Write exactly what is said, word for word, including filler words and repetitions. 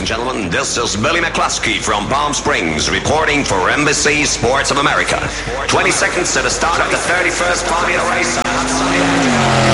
gentlemen, this is Billy McCluskey from Palm Springs reporting for N B C Sports of America. twenty seconds to the start of the thirty-first Formula race.